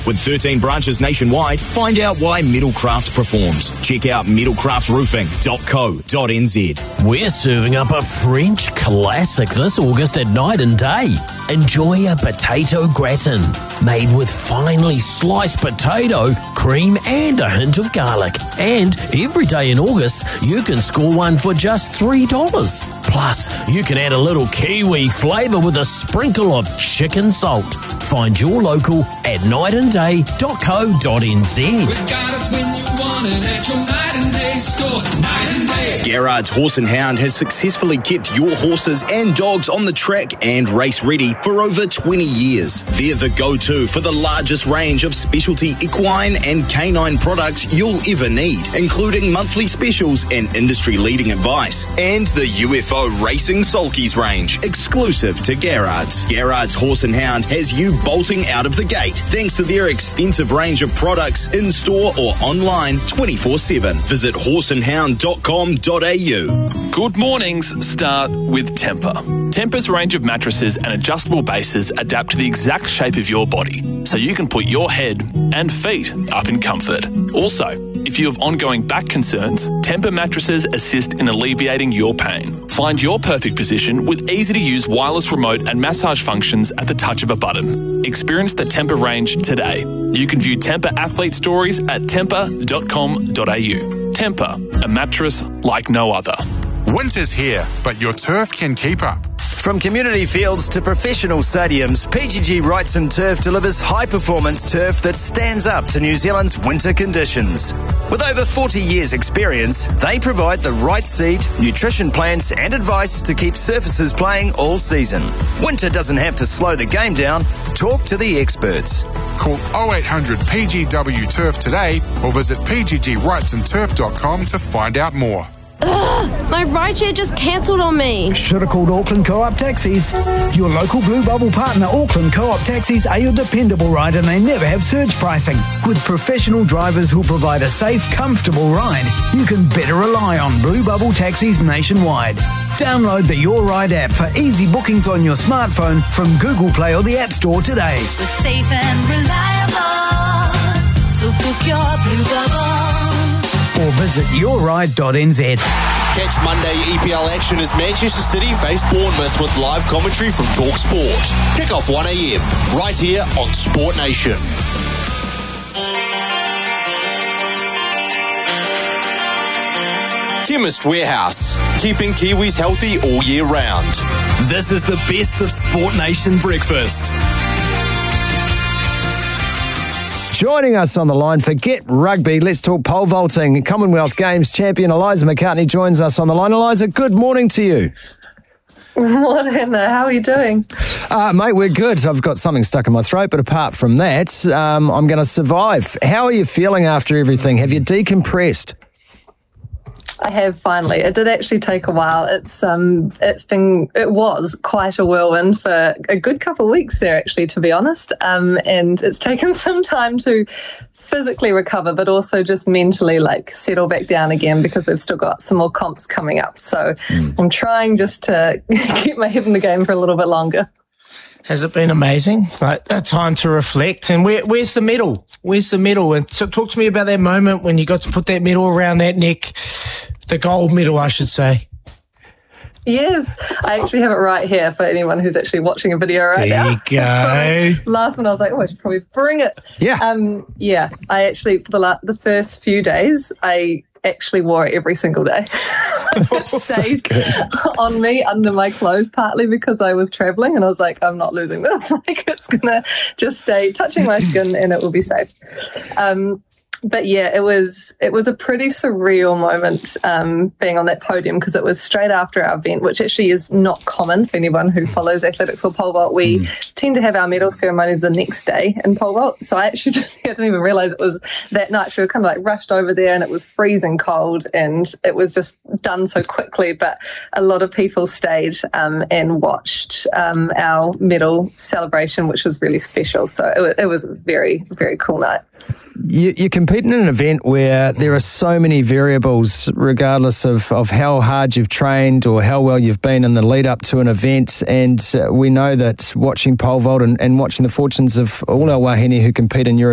With 13 branches nationwide, find out why Metalcraft performs. Check out metalcraftroofing.co.nz. We're serving up a French classic this August at Night and Day. Enjoy a potato gratin made with finely sliced potato, cream and a hint of garlic. And every day in August, you can score one for just $3. Plus, you can add a little Kiwi flavour with a sprinkle of chicken salt. Find your local at nightandday.co.nz. We got it when you want it at your Night and Day store. Night and Day. Garrard's Horse and Hound has successfully kept your horses and dogs on the track and race ready for over 20 years. They're the go-to for the largest range of specialty equine and canine products you'll ever need, including monthly specials and industry-leading advice. And the UFO Racing Sulkies range, exclusive to Garrard's. Garrard's Horse and Hound has you bolting out of the gate thanks to their extensive range of products in-store or online 24/7. Visit horseandhound.com.au. Good mornings start with Tempur. Tempur's range of mattresses and adjustable bases adapt to the exact shape of your body, so you can put your head and feet up in comfort. Also, if you have ongoing back concerns, Tempur mattresses assist in alleviating your pain. Find your perfect position with easy-to-use wireless remote and massage functions at the touch of a button. Experience the Tempur range today. You can view Tempur athlete stories at tempur.com.au. Tempur, a mattress like no other. Winter's here, but your turf can keep up. From community fields to professional stadiums, PGG Wrightson Turf delivers high-performance turf that stands up to New Zealand's winter conditions. With over 40 years' experience, they provide the right seed, nutrition plans and advice to keep surfaces playing all season. Winter doesn't have to slow the game down. Talk to the experts. Call 0800 PGW Turf today or visit pggwrightsonturf.com to find out more. Ugh, my rideshare just cancelled on me. Should have called Auckland Co-op Taxis. Your local Blue Bubble partner, Auckland Co-op Taxis, are your dependable ride and they never have surge pricing. With professional drivers who'll provide a safe, comfortable ride, you can better rely on Blue Bubble Taxis nationwide. Download the Your Ride app for easy bookings on your smartphone from Google Play or the App Store today. We're safe and reliable, so book your Blue Bubble. Or visit yourride.nz. Catch Monday EPL action as Manchester City face Bournemouth with live commentary from Talk Sport. Kick off 1 a.m. right here on Sport Nation. Chemist Warehouse, keeping Kiwis healthy all year round. This is the best of Sport Nation breakfast. Joining us on the line for Get Rugby, let's talk pole vaulting. Commonwealth Games champion Eliza McCartney joins us on the line. Eliza, good morning to you. Morning, how are you doing? Mate, we're good. I've got something stuck in my throat, but apart from that, I'm going to survive. How are you feeling after everything? Have you decompressed? I have finally. It did actually take a while. It was quite a whirlwind for a good couple of weeks there, actually, to be honest. And it's taken some time to physically recover, but also just mentally settle back down again because we've still got some more comps coming up. So I'm trying just to keep my head in the game for a little bit longer. Has it been amazing? A time to reflect. And where's the medal? Where's the medal? And so talk to me about that moment when you got to put that medal around that neck, the gold medal, I should say. Yes, I actually have it right here for anyone who's actually watching a video right now. There you go. Last one, I was like, I should probably bring it. Yeah. I actually, for the first few days, I actually wore it every single day. It stayed on me under my clothes, partly because I was traveling and I was like, I'm not losing this. It's going to just stay touching my skin and it will be safe. But yeah, it was a pretty surreal moment being on that podium because it was straight after our event, which actually is not common for anyone who follows athletics or pole vault. We tend to have our medal ceremonies the next day in pole vault. So I actually didn't even realise it was that night. So we were kind of rushed over there and it was freezing cold and it was just done so quickly. But a lot of people stayed and watched our medal celebration, which was really special. So it was a very, very cool night. You compete in an event where there are so many variables, regardless of how hard you've trained or how well you've been in the lead up to an event. And we know that watching pole vault and watching the fortunes of all our wahine who compete in your